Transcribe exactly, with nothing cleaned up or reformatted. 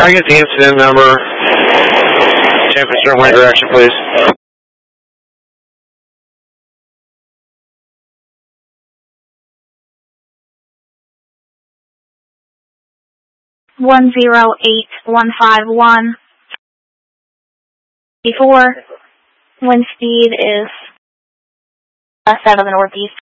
I get the incident number, temperature, and wind direction, please? One zero eight one five one. Before wind speed is west out of the northeast.